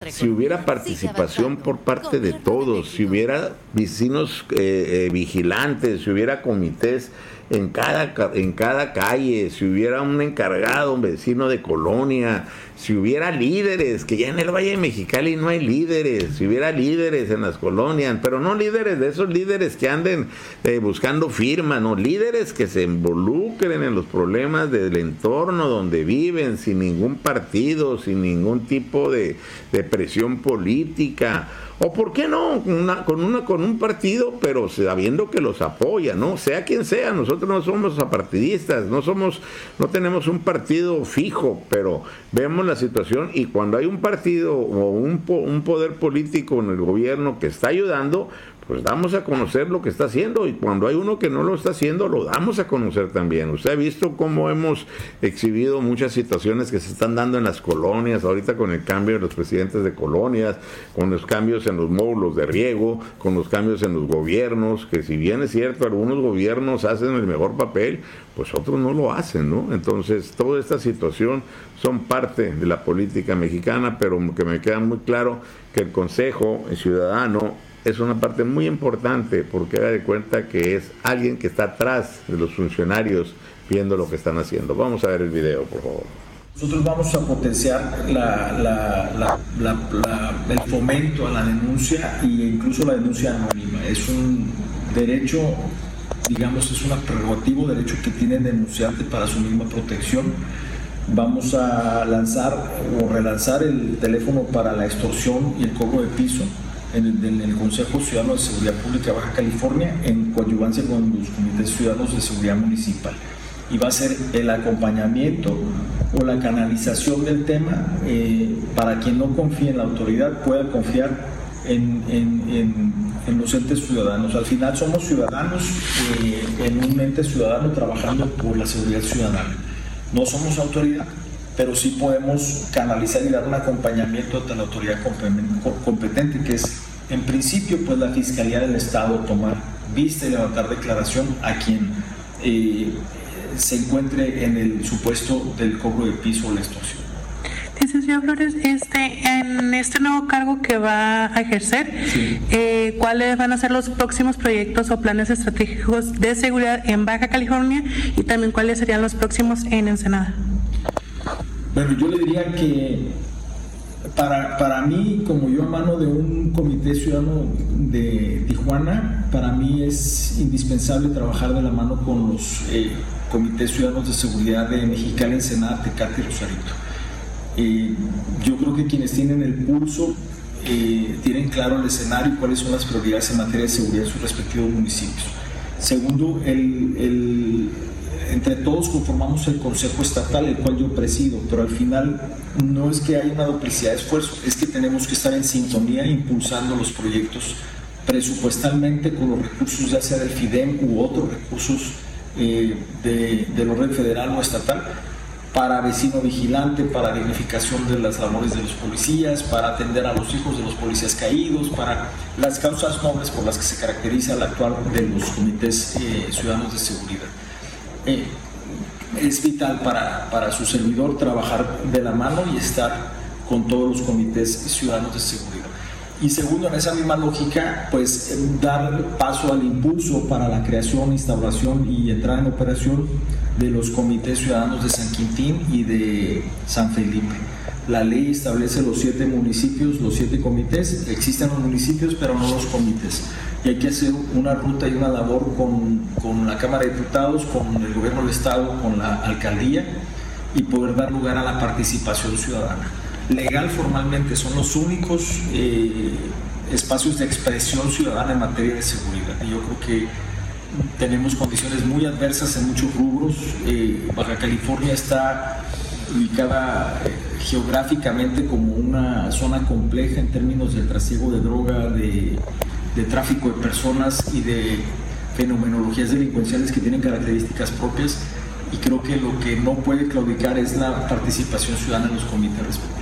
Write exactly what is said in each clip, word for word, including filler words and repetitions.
si hubiera participación por parte de todos, si hubiera vecinos eh, eh, vigilantes, si hubiera comités en cada, en cada calle, si hubiera un encargado, un vecino de colonia, si hubiera líderes, que ya en el Valle de Mexicali no hay líderes, si hubiera líderes en las colonias, pero no líderes de esos líderes que anden eh, buscando firmas, no, líderes que se involucren en los problemas del entorno donde viven, sin ningún partido, sin ningún tipo de, de presión política. O por qué no, una, con una con un partido, pero sabiendo que los apoya, ¿no? Sea quien sea, nosotros no somos apartidistas, no somos, no tenemos un partido fijo, pero vemos la situación y cuando hay un partido o un, un poder político en el gobierno que está ayudando, pues damos a conocer lo que está haciendo, y cuando hay uno que no lo está haciendo, lo damos a conocer también. Usted ha visto cómo hemos exhibido muchas situaciones que se están dando en las colonias, ahorita con el cambio de los presidentes de colonias, con los cambios en los módulos de riego, con los cambios en los gobiernos, que si bien es cierto, algunos gobiernos hacen el mejor papel, pues otros no lo hacen, ¿no? Entonces, toda esta situación son parte de la política mexicana, pero que me queda muy claro que el Consejo Ciudadano es una parte muy importante, porque haga de cuenta que es alguien que está atrás de los funcionarios viendo lo que están haciendo. Vamos a ver el video, por favor. Nosotros vamos a potenciar la, la, la, la, la, el fomento a la denuncia e incluso la denuncia anónima. Es un derecho, digamos, es un prerrogativo, derecho que tiene el denunciante para su misma protección. Vamos a lanzar o relanzar el teléfono para la extorsión y el cobro de piso en el, en el Consejo Ciudadano de Seguridad Pública de Baja California, en coadyuvancia con los comités ciudadanos de seguridad municipal. Y va a ser el acompañamiento o la canalización del tema eh, para quien no confíe en la autoridad pueda confiar en, en, en, en los entes ciudadanos. Al final somos ciudadanos eh, en un ente ciudadano trabajando por la seguridad ciudadana. No somos autoridad, pero sí podemos canalizar y dar un acompañamiento ante la autoridad competente, que es, en principio, pues la Fiscalía del Estado, tomar vista y levantar declaración a quien eh, se encuentre en el supuesto del cobro de piso o la extorsión. Licenciado Flores, este, en este nuevo cargo que va a ejercer, sí. eh, ¿cuáles van a ser los próximos proyectos o planes estratégicos de seguridad en Baja California y también cuáles serían los próximos en Ensenada? Bueno, yo le diría que para, para mí, como yo a mano de un comité ciudadano de Tijuana, para mí es indispensable trabajar de la mano con los eh, comités ciudadanos de seguridad de Mexicali, Ensenada, Tecate y Rosarito. Eh, yo creo que quienes tienen el pulso eh, tienen claro el escenario y cuáles son las prioridades en materia de seguridad en sus respectivos municipios. Segundo, el, el entre todos conformamos el Consejo Estatal, el cual yo presido, pero al final no es que haya una duplicidad de esfuerzo, es que tenemos que estar en sintonía impulsando los proyectos presupuestalmente con los recursos ya sea del FIDEM u otros recursos eh, de, de la red federal o estatal, para vecino vigilante, para dignificación de las labores de los policías, para atender a los hijos de los policías caídos, para las causas nobles por las que se caracteriza el actual de los comités eh, ciudadanos de seguridad. Eh, es vital para, para su servidor trabajar de la mano y estar con todos los comités ciudadanos de seguridad. Y segundo, en esa misma lógica, pues dar paso al impulso para la creación, instauración y entrada en operación de los comités ciudadanos de San Quintín y de San Felipe. La ley establece los siete municipios, los siete comités, existen los municipios pero no los comités. Y hay que hacer una ruta y una labor con, con la Cámara de Diputados, con el Gobierno del Estado, con la Alcaldía y poder dar lugar a la participación ciudadana. Legal, formalmente, son los únicos eh, espacios de expresión ciudadana en materia de seguridad. Y yo creo que tenemos condiciones muy adversas en muchos rubros. Eh, Baja California está ubicada eh, geográficamente como una zona compleja en términos del trasiego de droga, de, de tráfico de personas y de fenomenologías delincuenciales que tienen características propias, y creo que lo que no puede claudicar es la participación ciudadana en los comités respectivos.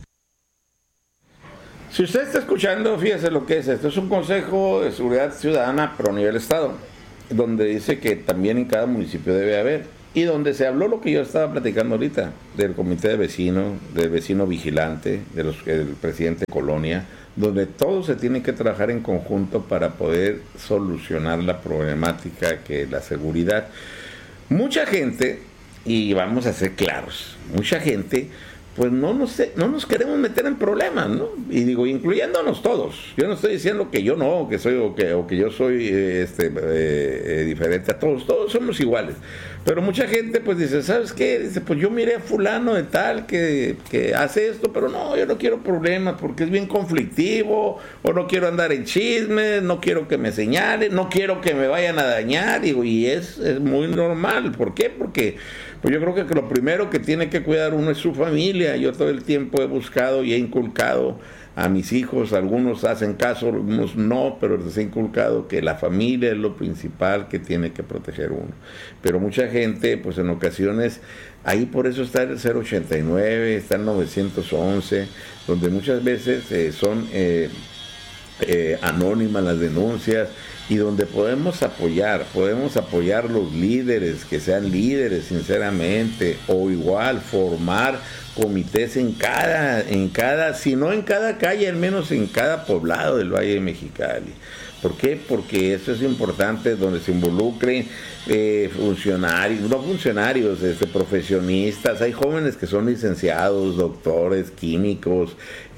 Si usted está escuchando, fíjese lo que es esto. Es un Consejo de Seguridad Ciudadana pero a nivel Estado, donde dice que también en cada municipio debe haber. y donde se habló lo que yo estaba platicando ahorita, del comité de vecinos, del vecino vigilante, de los, del presidente de colonia, donde todos se tienen que trabajar en conjunto para poder solucionar la problemática que es la seguridad. Mucha gente, y vamos a ser claros, mucha gente, pues no nos, no nos queremos meter en problemas, ¿no? Y digo, incluyéndonos todos. Yo no estoy diciendo que yo no, que soy o que, o que yo soy este, eh, eh, diferente a todos. Todos somos iguales. Pero mucha gente pues dice, ¿sabes qué? Dice, pues yo miré a fulano de tal que, que hace esto, pero no, yo no quiero problemas porque es bien conflictivo, o no quiero andar en chismes, no quiero que me señalen, no quiero que me vayan a dañar. Digo, y es, es muy normal. ¿Por qué? Porque pues yo creo que lo primero que tiene que cuidar uno es su familia. Yo todo el tiempo he buscado y he inculcado a mis hijos, algunos hacen caso, algunos no, pero les he inculcado que la familia es lo principal que tiene que proteger uno. Pero mucha gente, pues en ocasiones, ahí por eso está el cero ochenta y nueve, está el novecientos once, donde muchas veces eh, son eh, eh, anónimas las denuncias, y donde podemos apoyar, podemos apoyar los líderes, que sean líderes sinceramente, o igual formar comités en cada, en cada, si no en cada calle, al menos en cada poblado del Valle de Mexicali. ¿Por qué? Porque eso es importante, donde se involucren eh, funcionarios, no funcionarios, este, profesionistas. Hay jóvenes que son licenciados, doctores, químicos,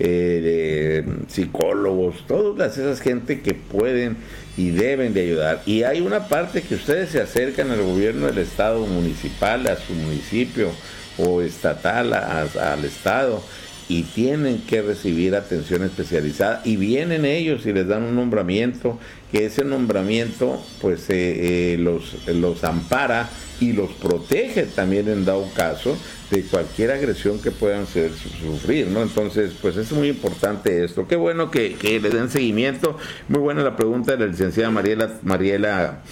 eh, de, psicólogos, todas esas gente que pueden y deben de ayudar. Y hay una parte que ustedes se acercan al gobierno del estado municipal, a su municipio o estatal, a, a, al estado, y tienen que recibir atención especializada, y vienen ellos y les dan un nombramiento, que ese nombramiento pues eh, eh, los, los ampara y los protege también en dado caso de cualquier agresión que puedan ser, sufrir, ¿no? Entonces, pues es muy importante esto. Qué bueno que, que le den seguimiento. Muy buena la pregunta de la licenciada Mariela, Mariela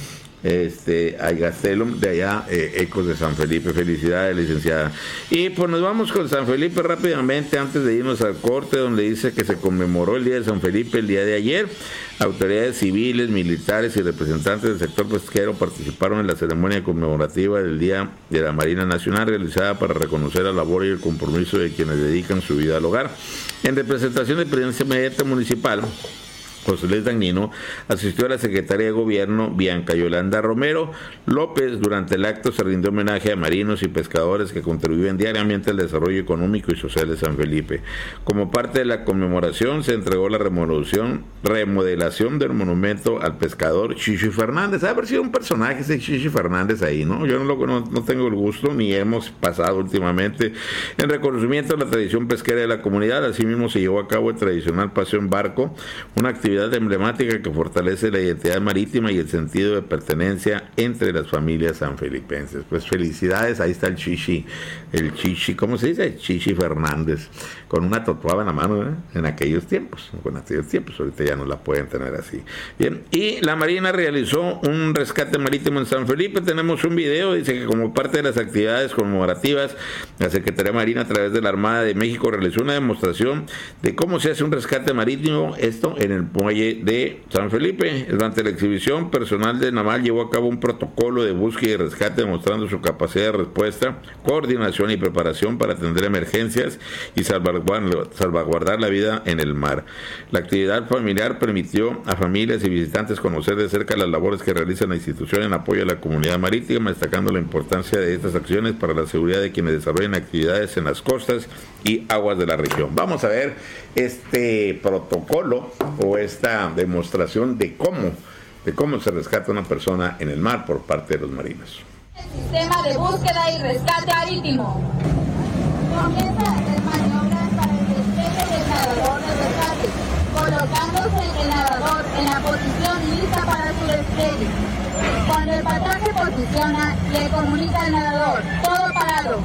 este Aygastelum de allá, eh, Ecos de San Felipe. Felicidades, licenciada. Y pues nos vamos con San Felipe rápidamente antes de irnos al corte, donde dice que se conmemoró el Día de San Felipe el día de ayer. Autoridades civiles, militares y representantes del sector pesquero participaron en la ceremonia conmemorativa del Día de la Marina Nacional, realizada para reconocer la labor y el compromiso de quienes dedican su vida al hogar. En representación de Presidencia Mediante Municipal, José Luis Dagnino asistió a la secretaria de Gobierno Bianca Yolanda Romero López. Durante el acto se rindió homenaje a marinos y pescadores que contribuyen diariamente al desarrollo económico y social de San Felipe. Como parte de la conmemoración se entregó la remodelación, remodelación del monumento al pescador Chichi Fernández. Ha haber sido un personaje ese Chichi Fernández ahí, ¿no? Yo no, lo, no, no tengo el gusto, ni hemos pasado últimamente, en reconocimiento a la tradición pesquera de la comunidad. Asimismo se llevó a cabo el tradicional paseo en barco, una actividad emblemática que fortalece la identidad marítima y el sentido de pertenencia entre las familias sanfelipenses. Pues felicidades, ahí está el Chichi, el Chichi, ¿cómo se dice? El Chichi Fernández, con una tatuada en la mano, ¿eh? En aquellos tiempos, con aquellos tiempos, ahorita ya no la pueden tener así. Bien, y la Marina realizó un rescate marítimo en San Felipe. Tenemos un video, dice que como parte de las actividades conmemorativas, la Secretaría Marina a través de la Armada de México realizó una demostración de cómo se hace un rescate marítimo, esto en el muelle de San Felipe. Durante la exhibición, personal de Naval llevó a cabo un protocolo de búsqueda y rescate demostrando su capacidad de respuesta, coordinación y preparación para atender emergencias y salvaguardar, salvaguardar la vida en el mar. La actividad familiar permitió a familias y visitantes conocer de cerca las labores que realiza la institución en apoyo a la comunidad marítima, destacando la importancia de estas acciones para la seguridad de quienes desarrollan actividades en las costas y aguas de la región. Vamos a ver este protocolo o esta demostración de cómo, de cómo se rescata una persona en el mar por parte de los marinos. El sistema de búsqueda y rescate marítimo. Comienza a hacer maniobras para el despegue del nadador de rescate, colocándose el nadador en la posición lista para su despegue. Cuando el patrón se posiciona, le comunica al nadador, todo parado.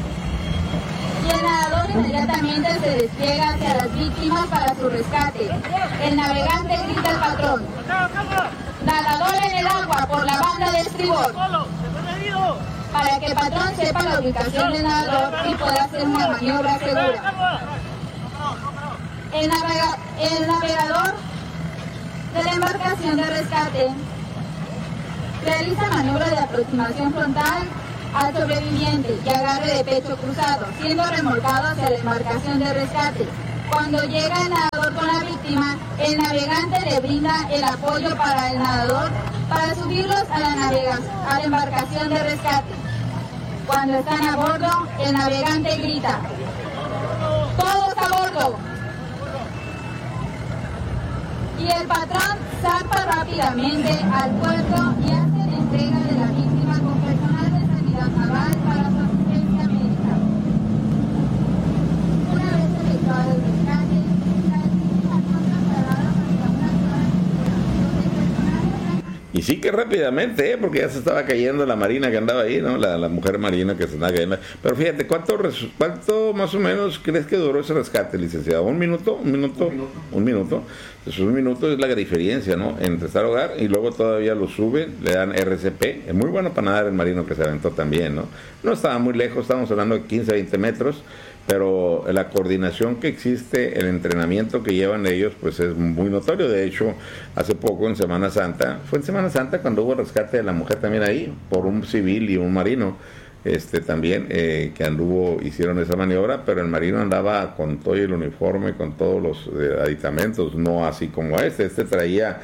Y el nadador inmediatamente se despliega hacia las víctimas para su rescate. El navegante grita al patrón: nadador en el agua por la banda del estribor, para que el patrón sepa la ubicación del nadador y pueda hacer una maniobra segura. El, navega el navegador de la embarcación de rescate realiza maniobra de aproximación frontal al sobreviviente que agarre de pecho cruzado, siendo remolcado hacia la embarcación de rescate. Cuando llega el nadador con la víctima, el navegante le brinda el apoyo para el nadador para subirlos a la, navega- a la embarcación de rescate. Cuando están a bordo, el navegante grita: ¡todos a bordo! Y el patrón zarpa rápidamente al puerto y hace la entrega de la víctima con personal de sanidad naval para su asistencia médica. Una vez efectuado el rescate, la víctima fue trasladada hacia una zona de personal. Y sí que rápidamente, ¿eh? Porque ya se estaba cayendo la marina que andaba ahí, ¿no? La, la mujer marina que se andaba cayendo. Pero fíjate, ¿cuánto, res, ¿cuánto más o menos crees que duró ese rescate, licenciado? ¿Un minuto? ¿Un minuto? Un minuto. Un minuto. Entonces, un minuto es la diferencia, ¿no? Entre estar hogar y luego todavía lo suben, le dan R C P. Es muy bueno para nadar el marino que se aventó también, ¿no? No estaba muy lejos, estábamos hablando de quince, veinte metros, pero la coordinación que existe, el entrenamiento que llevan ellos, pues es muy notorio. De hecho, hace poco en Semana Santa, fue en Semana Santa cuando hubo el rescate de la mujer también ahí, por un civil y un marino, este también, eh, que anduvo, hicieron esa maniobra, pero el marino andaba con todo el uniforme, con todos los eh, aditamentos, no así como este, este traía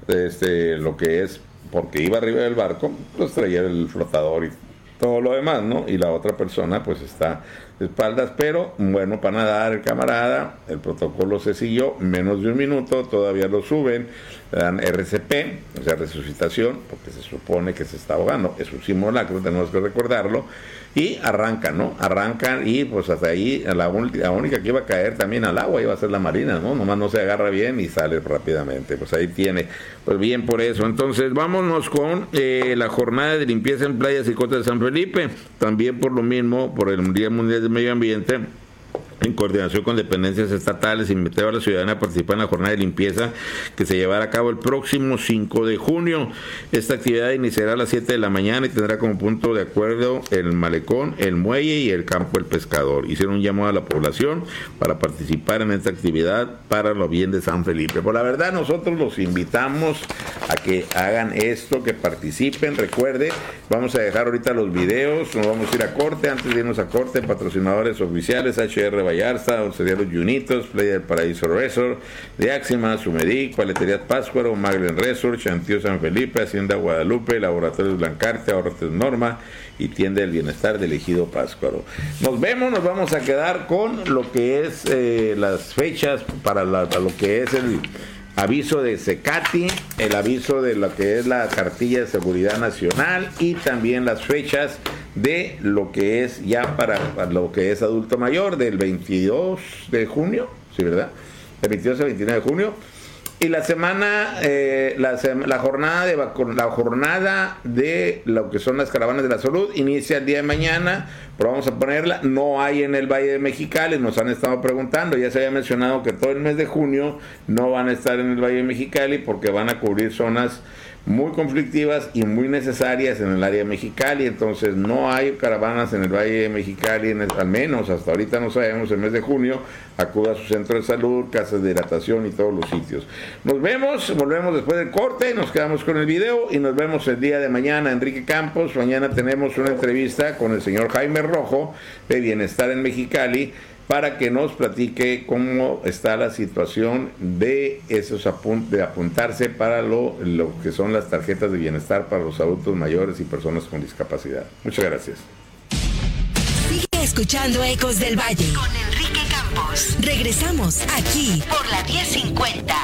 este lo que es, porque iba arriba del barco, pues traía el flotador y todo lo demás, ¿no? Y la otra persona pues está de espaldas, pero bueno, para nadar el camarada, el protocolo se siguió, menos de un minuto, todavía lo suben, le dan R C P, o sea, resucitación, porque se supone que se está ahogando, es un simulacro, tenemos que recordarlo, y arrancan, ¿no? Arrancan y pues hasta ahí, la, la única que iba a caer también al agua iba a ser la marina, ¿no? Nomás no se agarra bien y sale rápidamente, pues ahí tiene, pues bien por eso. Entonces vámonos con eh, la jornada de limpieza en playas y costas de San Felipe, también por lo mismo, por el Día Mundial del Medio Ambiente, en coordinación con dependencias estatales, invitó a la ciudadanía a participar en la jornada de limpieza que se llevará a cabo el próximo cinco de junio. Esta actividad iniciará a las siete de la mañana y tendrá como punto de acuerdo el malecón, el muelle y el campo del pescador. Hicieron un llamado a la población para participar en esta actividad para lo bien de San Felipe. Por la verdad, nosotros los invitamos a que hagan esto, que participen. Recuerde, vamos a dejar ahorita los videos, nos vamos a ir a corte. Antes de irnos a corte, patrocinadores oficiales: H R Vallarta, serían los Junitos, Playa del Paraíso Resort, de Axima, Sumedic, Paleterías Pátzcuaro, Maglen Resort, Chantillo San Felipe, Hacienda Guadalupe, Laboratorios Blancarte, Ahorros Norma y Tienda del Bienestar del Ejido Pátzcuaro. Nos vemos, nos vamos a quedar con lo que es eh, las fechas para, la, para lo que es el aviso de Secati, el aviso de lo que es la cartilla de seguridad nacional y también las fechas de lo que es ya para, para lo que es adulto mayor, del veintidós de junio, ¿sí, verdad? Del veintidós al veintinueve de junio. Y la semana, eh, la, la, jornada de la jornada de lo que son las caravanas de la salud inicia el día de mañana, pero vamos a ponerla, no hay en el Valle de Mexicali, nos han estado preguntando, ya se había mencionado que todo el mes de junio no van a estar en el Valle de Mexicali porque van a cubrir zonas muy conflictivas y muy necesarias en el área de Mexicali, entonces no hay caravanas en el Valle de Mexicali, en el, al menos hasta ahorita no sabemos, el mes de junio, acuda a su centro de salud, casas de hidratación y todos los sitios. Nos vemos, volvemos después del corte, nos quedamos con el video y nos vemos el día de mañana. Enrique Campos, mañana tenemos una entrevista con el señor Jaime Rojo de Bienestar en Mexicali, para que nos platique cómo está la situación de esos apunt de apuntarse para lo, lo que son las tarjetas de bienestar para los adultos mayores y personas con discapacidad. Muchas gracias. Sigue escuchando Ecos del Valle con Enrique Campos. Regresamos aquí por la diez cincuenta.